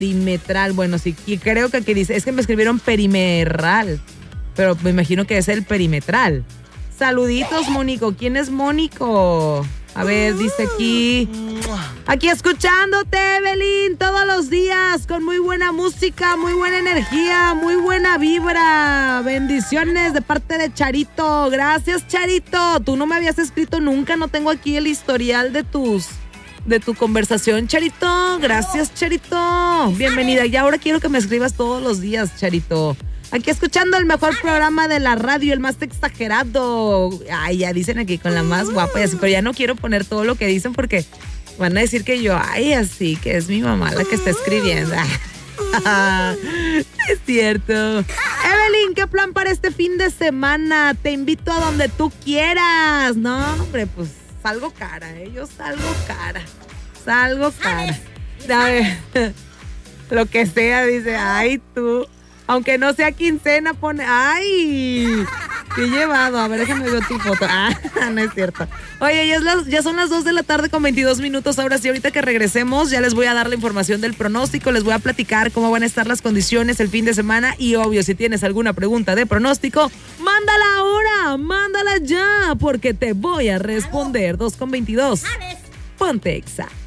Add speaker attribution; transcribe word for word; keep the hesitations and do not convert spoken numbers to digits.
Speaker 1: Perimetral, bueno, sí, y creo que aquí dice, es que me escribieron perimetral, pero me imagino que es el perimetral. Saluditos, Mónico. ¿Quién es Mónico? A ver, dice aquí. Aquí escuchándote, Evelyn, todos los días, con muy buena música, muy buena energía, muy buena vibra. Bendiciones de parte de Charito. Gracias, Charito. Tú no me habías escrito nunca, no tengo aquí el historial de tus... de tu conversación, Charito. Gracias, Charito. Bienvenida. Y ahora quiero que me escribas todos los días, Charito. Aquí escuchando el mejor programa de la radio, el más exagerado. Ay, ya dicen aquí con la más guapa y así, pero ya no quiero poner todo lo que dicen porque van a decir que yo, ay, así, que es mi mamá la que está escribiendo. Es cierto. Evelyn, ¿qué plan para este fin de semana? Te invito a donde tú quieras. No, hombre, pues salgo cara, ¿eh? Yo salgo cara. Salgo cara. ¿Sabes? Lo que sea, dice, ay, tú. Aunque no sea quincena, pone, ay, qué llevado. A ver, déjame ver tu foto. Ah, no es cierto. Oye, ya, es las, ya son las dos de la tarde con veintidós minutos. Ahora sí, ahorita que regresemos, ya les voy a dar la información del pronóstico. Les voy a platicar cómo van a estar las condiciones el fin de semana. Y obvio, si tienes alguna pregunta de pronóstico, mándala ahora, mándala ya, porque te voy a responder. dos con veintidós. Ponte Exa.